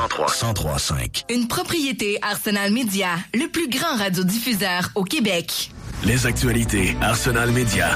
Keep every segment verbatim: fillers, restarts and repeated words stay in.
cent trois virgule cinq. Une propriété Arsenal Media, le plus grand radiodiffuseur au Québec. Les actualités Arsenal Media.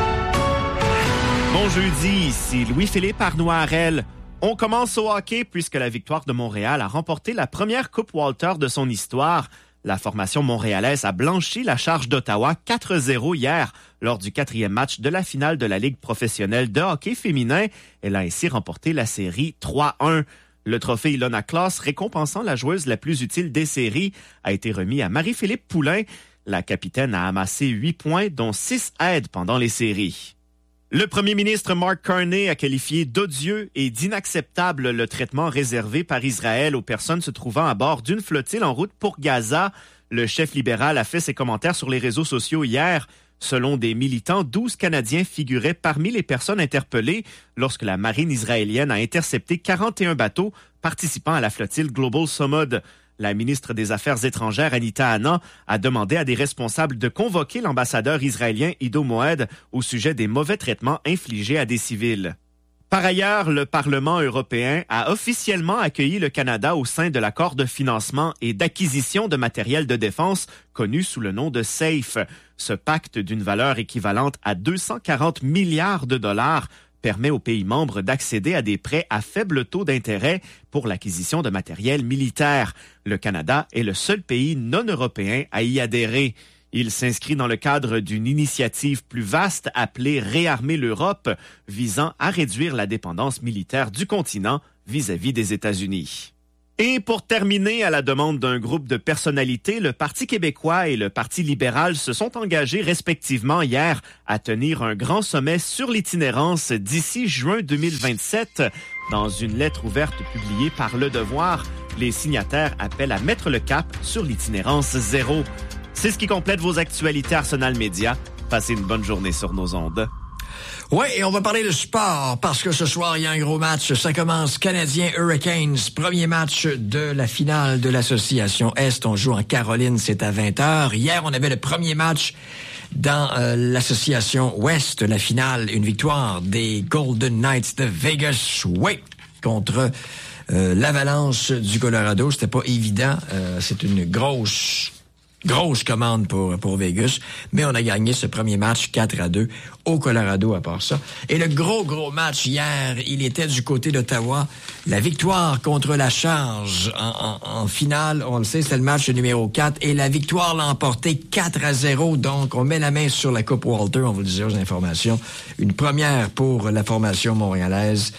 Bon jeudi, ici Louis-Philippe Arnoirel. On commence au hockey puisque la Victoire de Montréal a remporté la première Coupe Walter de son histoire. La formation montréalaise a blanchi la charge d'Ottawa quatre zéro hier lors du quatrième match de la finale de la Ligue professionnelle de hockey féminin. Elle a ainsi remporté la série trois un. Le trophée Ilona Klaas, récompensant la joueuse la plus utile des séries, a été remis à Marie-Philippe Poulin. La capitaine a amassé huit points, dont six aides pendant les séries. Le premier ministre Mark Carney a qualifié d'odieux et d'inacceptable le traitement réservé par Israël aux personnes se trouvant à bord d'une flottille en route pour Gaza. Le chef libéral a fait ses commentaires sur les réseaux sociaux hier. Selon des militants, douze Canadiens figuraient parmi les personnes interpellées lorsque la marine israélienne a intercepté quarante et un bateaux participant à la flottille Global Samud. La ministre des Affaires étrangères, Anita Anand, a demandé à des responsables de convoquer l'ambassadeur israélien Ido Moed au sujet des mauvais traitements infligés à des civils. Par ailleurs, le Parlement européen a officiellement accueilli le Canada au sein de l'accord de financement et d'acquisition de matériel de défense connu sous le nom de SAFE. Ce pacte d'une valeur équivalente à deux cent quarante milliards de dollars permet aux pays membres d'accéder à des prêts à faible taux d'intérêt pour l'acquisition de matériel militaire. Le Canada est le seul pays non européen à y adhérer. Il s'inscrit dans le cadre d'une initiative plus vaste appelée Réarmer l'Europe, visant à réduire la dépendance militaire du continent vis-à-vis des États-Unis. Et pour terminer, à la demande d'un groupe de personnalités, le Parti québécois et le Parti libéral se sont engagés respectivement hier à tenir un grand sommet sur l'itinérance d'ici juin deux mille vingt-sept. Dans une lettre ouverte publiée par Le Devoir, les signataires appellent à mettre le cap sur l'itinérance zéro. C'est ce qui complète vos actualités Arsenal Media. Passez une bonne journée sur nos ondes. Oui, et on va parler de sport parce que ce soir, il y a un gros match. Ça commence Canadiens Hurricanes. Premier match de la finale de l'association Est. On joue en Caroline, c'est à vingt heures. Hier, on avait le premier match dans euh, l'association Ouest, la finale. Une victoire des Golden Knights de Vegas. Oui, contre euh, l'Avalanche du Colorado. C'était pas évident. Euh, c'est une grosse... Grosse commande pour pour Vegas, mais on a gagné ce premier match quatre à deux au Colorado à part ça. Et le gros, gros match hier, il était du côté d'Ottawa. La victoire contre la Charge en, en, en finale, on le sait, c'est le match numéro quatre. Et la victoire l'a emporté quatre à zéro. Donc, on met la main sur la Coupe Walter, on vous le disait aux informations. Une première pour la formation montréalaise.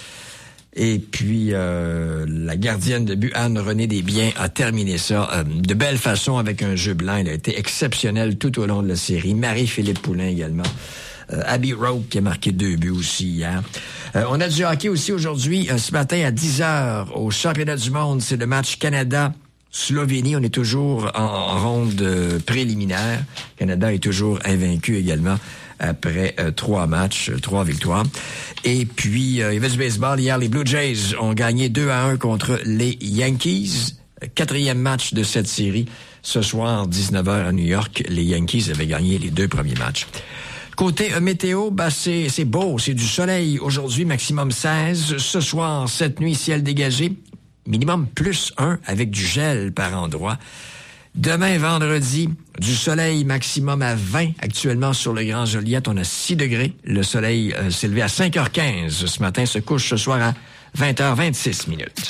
Et puis, euh, la gardienne de but, Anne-Renée Desbiens, a terminé ça euh, de belle façon avec un jeu blanc. Elle a été exceptionnelle tout au long de la série. Marie-Philippe Poulin également. Euh, Abby Roque qui a marqué deux buts aussi hier. Euh, on a du hockey aussi aujourd'hui, euh, ce matin à dix heures au championnat du monde. C'est le match Canada-Slovénie. On est toujours en, en ronde euh, préliminaire. Canada est toujours invaincu également après euh, trois matchs, euh, trois victoires. Et puis, euh, il y avait du baseball. Hier, les Blue Jays ont gagné deux à un contre les Yankees. Quatrième match de cette série. Ce soir, dix-neuf heures à New York, les Yankees avaient gagné les deux premiers matchs. Côté euh, météo, bah c'est, c'est beau, c'est du soleil. Aujourd'hui, maximum seize. Ce soir, cette nuit, ciel dégagé. Minimum plus un avec du gel par endroit. Demain, vendredi, du soleil maximum à vingt. Actuellement, sur le Grand Joliette, on a six degrés. Le soleil euh, s'est levé à cinq heures quinze ce matin, se couche ce soir à vingt heures vingt-six minutes.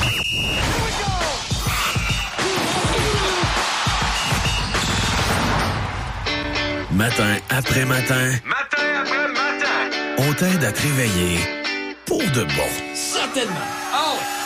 Matin après matin. Matin après matin. On t'aide à te réveiller pour de bon. Certainement.